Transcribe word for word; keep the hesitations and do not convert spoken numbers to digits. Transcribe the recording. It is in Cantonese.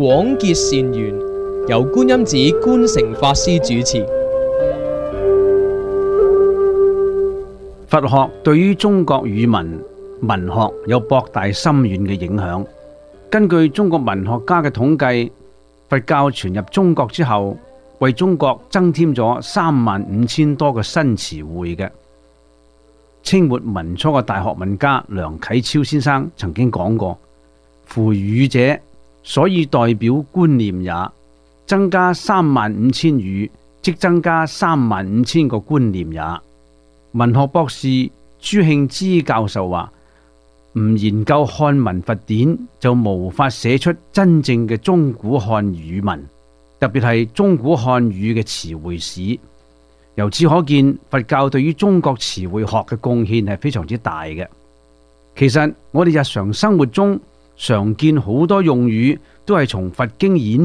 廣結善緣，由觀音寺觀誠法師主持。 佛學對於中國語文文學有博大深遠嘅影響。根據中國文學家嘅統計，佛教傳入中國之後，為中國增添咗三萬五千多個新詞彙嘅。清末民初嘅大學問家梁啟超先生曾經講過：夫語者，所以代表觀念也。增加三萬五千語，即增加三萬五千個觀念也。文學博士朱慶之教授話：唔研究漢文佛典，就無法寫出真正嘅中古漢語文，特別係中古漢語嘅詞彙史。由此可見，佛教對於中國詞彙學嘅貢獻係非常之大嘅。其實我哋日常生活中常見好多用語都係從佛經演